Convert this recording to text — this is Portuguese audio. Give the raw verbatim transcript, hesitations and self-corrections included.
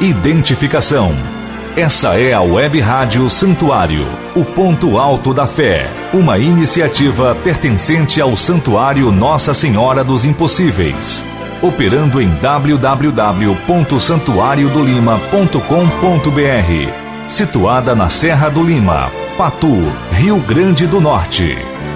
identificação. Essa é a Web Rádio Santuário, o ponto alto da fé, uma iniciativa pertencente ao Santuário Nossa Senhora dos Impossíveis, operando em w w w ponto santuário do lima ponto com ponto b r, situada na Serra do Lima, Patu, Rio Grande do Norte.